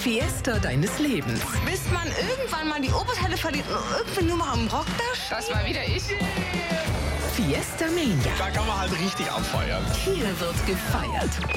Fiesta deines Lebens. Bis man irgendwann mal die Oberteile verliert und irgendwie nur mal am Rock da steht. Das war wieder ich. Fiesta Mania. Da kann man halt richtig abfeiern. Hier wird gefeiert.